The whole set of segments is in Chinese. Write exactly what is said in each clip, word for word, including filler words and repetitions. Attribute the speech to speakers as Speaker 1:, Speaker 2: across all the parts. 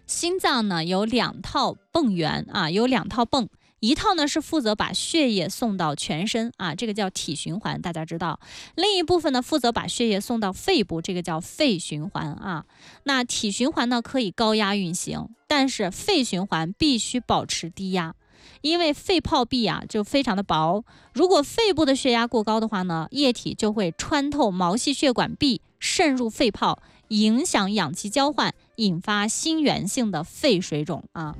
Speaker 1: 心脏呢有两套泵源啊，有两套泵。一套呢是负责把血液送到全身啊，这个叫体循环，大家知道。另一部分呢负责把血液送到肺部，这个叫肺循环啊。那体循环呢可以高压运行，但是肺循环必须保持低压，因为肺泡壁啊就非常的薄，如果肺部的血压过高的话呢，液体就会穿透毛细血管壁，渗入肺泡，影响氧气交换，引发心源性的肺水肿啊。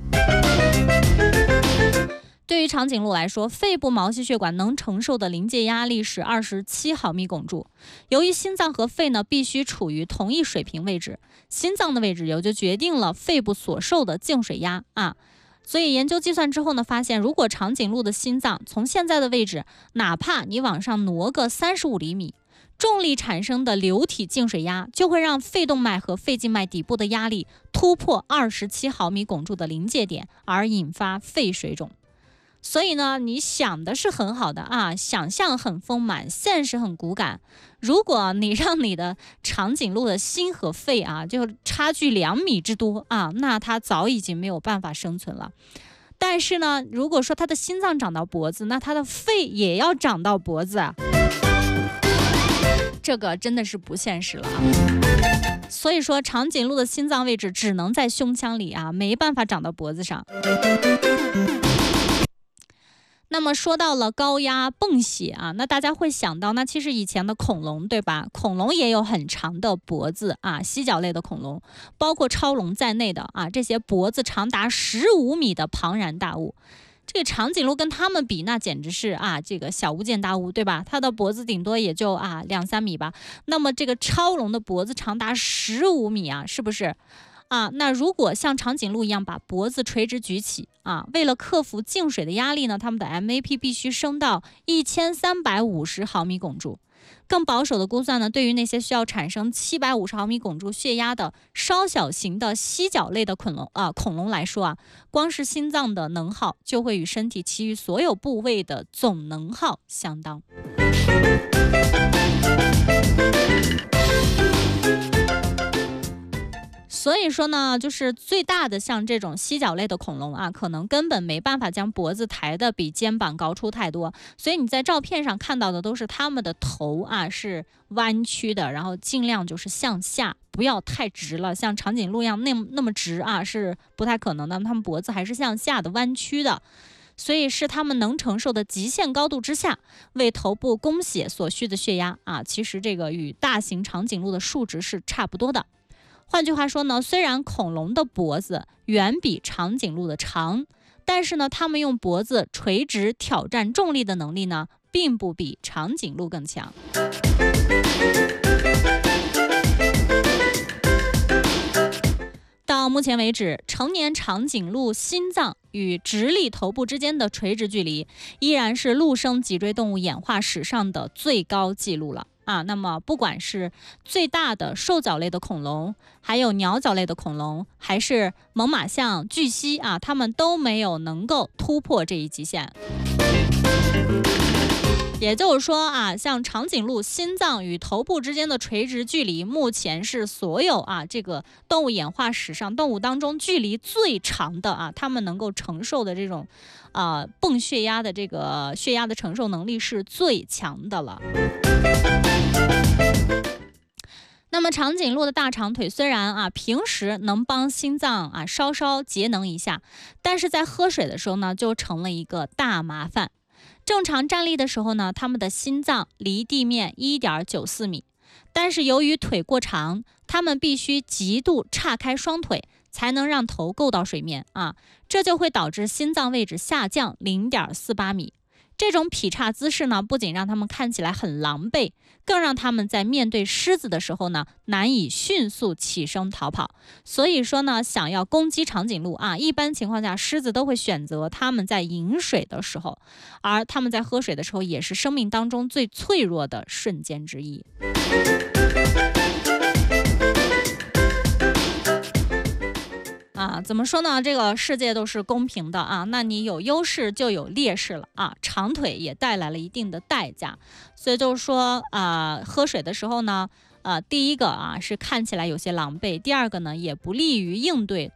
Speaker 1: 对于长颈鹿来说，肺部毛细血管能承受的临界压力是二十七毫米汞柱。由于心脏和肺呢必须处于同一水平位置，心脏的位置也就决定了肺部所受的净水压啊。所以研究计算之后呢，发现如果长颈鹿的心脏从现在的位置，哪怕你往上挪个三十五厘米，重力产生的流体净水压就会让肺动脉和肺静脉底部的压力突破二十七毫米汞柱的临界点，而引发肺水肿。所以呢，你想的是很好的啊，想象很丰满，现实很骨感。如果你让你的长颈鹿的心和肺啊，就差距两米之多啊，那它早已经没有办法生存了。但是呢，如果说它的心脏长到脖子，那它的肺也要长到脖子啊，这个真的是不现实了啊。所以说，长颈鹿的心脏位置只能在胸腔里啊，没办法长到脖子上。那么说到了高压泵血啊，那大家会想到，那其实以前的恐龙对吧？恐龙也有很长的脖子啊，犀角类的恐龙，包括超龙在内的啊，这些脖子长达十五米的庞然大物。这个长颈鹿跟他们比，那简直是啊，这个小巫见大巫，对吧？它的脖子顶多也就啊两三米吧。那么这个超龙的脖子长达十五米啊，是不是？啊，那如果像长颈鹿一样把脖子垂直举起啊，为了克服净水的压力呢，它们的 M A P 必须升到一千三百五十毫米汞柱。更保守的估算呢，对于那些需要产生七百五十毫米汞柱血压的稍小型的犀角类的恐龙啊恐龙来说啊，光是心脏的能耗就会与身体其余所有部位的总能耗相当。所以说呢，就是最大的像这种犀角类的恐龙啊，可能根本没办法将脖子抬得比肩膀高出太多，所以你在照片上看到的都是它们的头啊是弯曲的，然后尽量就是向下，不要太直了，像长颈鹿一样那那么直啊是不太可能的，它们脖子还是向下的弯曲的。所以是他们能承受的极限高度之下，为头部供血所需的血压啊，其实这个与大型长颈鹿的数值是差不多的。换句话说呢，虽然恐龙的脖子远比长颈鹿的长，但是呢，它们用脖子垂直挑战重力的能力呢，并不比长颈鹿更强。到目前为止，成年长颈鹿心脏与直立头部之间的垂直距离，依然是陆生脊椎动物演化史上的最高纪录了。啊，那么不管是最大的兽脚类的恐龙，还有鸟脚类的恐龙，还是猛犸象、巨蜥啊，它们都没有能够突破这一极限。也就是说啊，像长颈鹿心脏与头部之间的垂直距离，目前是所有啊这个动物演化史上动物当中距离最长的啊，它们能够承受的这种啊泵血压的这个血压的承受能力是最强的了。那么长颈鹿的大长腿虽然啊平时能帮心脏啊稍稍节能一下，但是在喝水的时候呢，就成了一个大麻烦。正常站立的时候呢，它们的心脏离地面 一点九四米，但是由于腿过长，它们必须极度岔开双腿，才能让头够到水面啊，这就会导致心脏位置下降 零点四八米。这种劈叉姿势呢，不仅让他们看起来很狼狈，更让他们在面对狮子的时候呢，难以迅速起身逃跑。所以说呢，想要攻击长颈鹿啊，一般情况下，狮子都会选择他们在饮水的时候，而他们在喝水的时候，也是生命当中最脆弱的瞬间之一。啊，怎么说呢？这个世界都是公平的啊，那你有优势就有劣势了啊，长腿也带来了一定的代价，所以就是说啊、呃，喝水的时候呢，呃，第一个啊是看起来有些狼狈，第二个呢也不利于应对